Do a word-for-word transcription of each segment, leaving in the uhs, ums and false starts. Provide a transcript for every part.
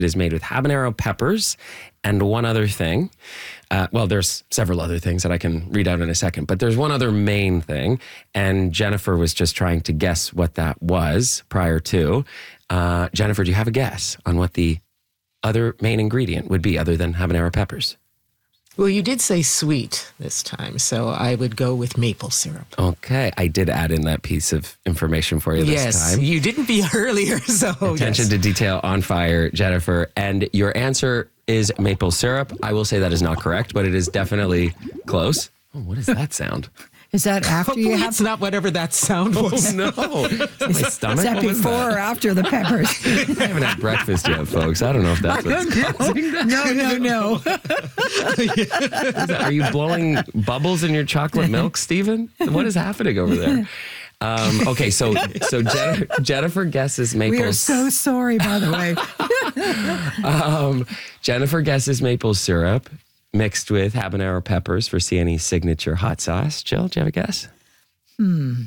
It is made with habanero peppers and one other thing. Uh, well, there's several other things that I can read out in a second, but there's one other main thing. And Jennifer was just trying to guess what that was prior to. Uh, Jennifer, do you have a guess on what the other main ingredient would be other than habanero peppers? Well, you did say sweet this time, so I would go with maple syrup. Okay, I did add in that piece of information for you this yes, time. Yes, you didn't be earlier, so Attention yes. to detail on fire, Jennifer. And your answer is maple syrup. I will say that is not correct, but it is definitely close. Oh, what is that sound? Is that after Hopefully you have? it's not whatever that sound was. Oh, no. Is that my stomach? Is that What was before that? or after the peppers? I haven't had breakfast yet, folks. I don't know if that's what's causing that. No, no, no. Is that- Are you blowing bubbles in your chocolate milk, Stephen? What is happening over there? Um, okay, so so Jen- Jennifer guesses maple. We are so sorry, by the way. um, Jennifer guesses maple syrup mixed with habanero peppers for C N E's signature hot sauce. Jill, do you have a guess? Hmm.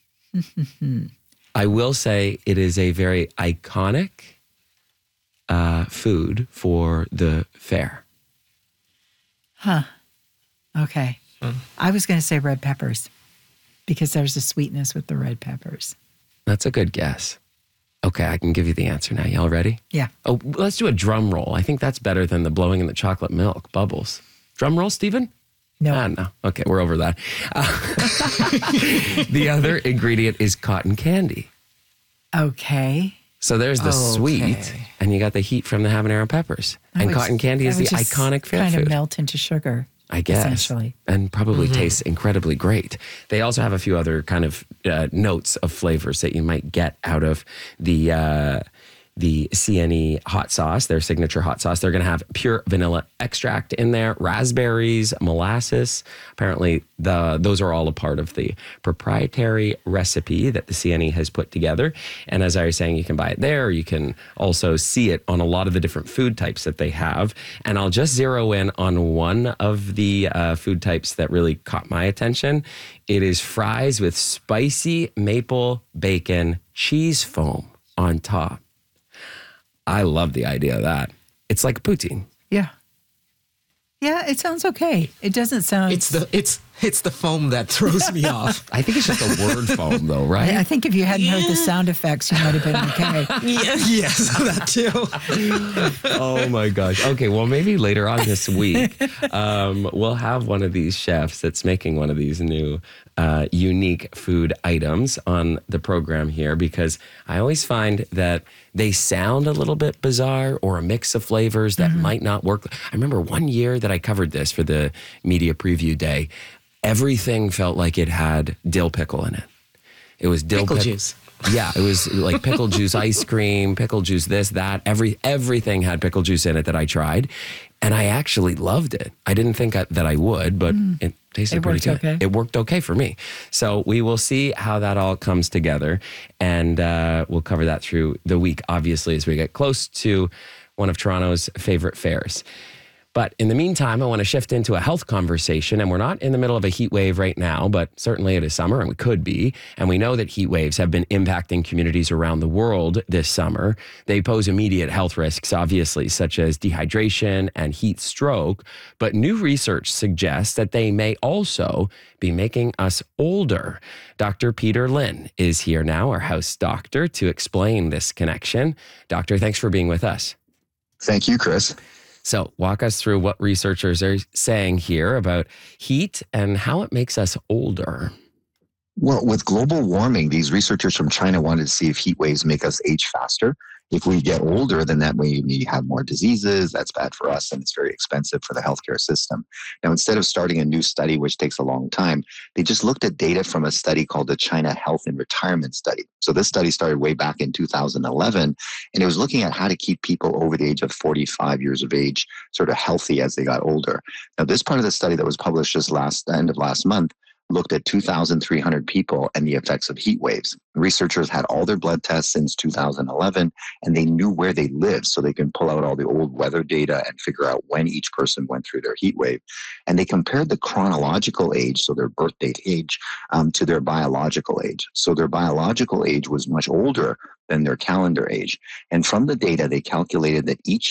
I will say it is a very iconic uh, food for the fair. Huh. Okay. I was going to say red peppers because there's a sweetness with the red peppers. That's a good guess. Okay, I can give you the answer now. Y'all ready? Yeah. Oh, let's do a drum roll. I think that's better than the blowing in the chocolate milk bubbles. Drum roll, Stephen? No. Ah, no. Okay, we're over that. Uh, the other ingredient is cotton candy. Okay. So there's the Okay. sweet, and you got the heat from the habanero peppers. And Which- cotton candy is that the would just iconic fair kind food. of melt into sugar. I guess. Essentially. And probably tastes incredibly great. They also have a few other kind of uh, notes of flavors that you might get out of the uh, the C N E hot sauce, their signature hot sauce. They're going to have pure vanilla extract in there, raspberries, molasses. Apparently, the those are all a part of the proprietary recipe that the C N E has put together. And as I was saying, you can buy it there. You can also see it on a lot of the different food types that they have. And I'll just zero in on one of the uh, food types that really caught my attention. It is fries with spicy maple bacon cheese foam on top. I love the idea of that. It's like poutine. Yeah. Yeah, it sounds okay. It doesn't sound... It's the it's it's the foam that throws me off. I think it's just a word foam, though, right? I think if you hadn't heard the sound effects, you might have been okay. Yeah, yes, that too. Oh my gosh. Okay, well, maybe later on this week, um, we'll have one of these chefs that's making one of these new uh, unique food items on the program here, because I always find that they sound a little bit bizarre or a mix of flavors that mm-hmm. might not work. I remember one year that I covered this for the media preview day. Everything felt like it had dill pickle in it. It was dill pickle pic- juice. Yeah, it was like pickle juice ice cream, pickle juice this, that. Every Everything had pickle juice in it that I tried. And I actually loved it. I didn't think I, that I would, but mm. it tasted it pretty good. Okay. It worked okay for me. So we will see how that all comes together. And uh, we'll cover that through the week, obviously, as we get close to one of Toronto's favorite fairs. But in the meantime, I want to shift into a health conversation. And we're not in the middle of a heat wave right now, but certainly it is summer and we could be. And we know that heat waves have been impacting communities around the world this summer. They pose immediate health risks, obviously, such as dehydration and heat stroke. But new research suggests that they may also be making us older. Doctor Peter Lynn is here now, our house doctor, to explain this connection. Doctor, thanks for being with us. Thank you, Chris. So walk us through what researchers are saying here about heat and how it makes us older. Well, with global warming, these researchers from China wanted to see if heat waves make us age faster. If we get older, then that way we have more diseases. That's bad for us, and it's very expensive for the healthcare system. Now, instead of starting a new study, which takes a long time, they just looked at data from a study called the China Health and Retirement Study. So this study started way back in two thousand eleven, and it was looking at how to keep people over the age of forty-five years of age sort of healthy as they got older. Now, this part of the study that was published just last end of last month looked at two thousand three hundred people and the effects of heat waves. Researchers had all their blood tests since two thousand eleven, and they knew where they lived, so they can pull out all the old weather data and figure out when each person went through their heat wave. And they compared the chronological age, so their birth date age, um, to their biological age. So their biological age was much older than their calendar age. And from the data, they calculated that each